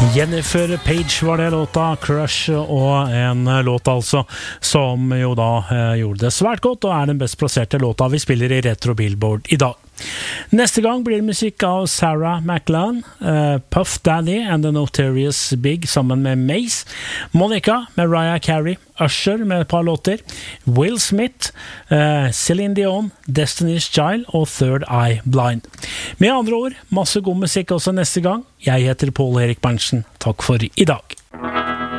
Jennifer Page var det låta, Crush, og en låt altså som jo da gjorde det svært godt, og den best plasserte låta vi spiller I Retro Billboard I dag. Neste gang blir det musikk av Sarah McLachlan, Puff Daddy and the Notorious Big sammen med Mace, Monica med Mariah Carey, Usher med et par låter, Will Smith, Celine Dion, Destiny's Child og Third Eye Blind. Med andre ord, masse god musikk også neste gang. Jeg heter Paul Erik Berntsen. Takk for I dag.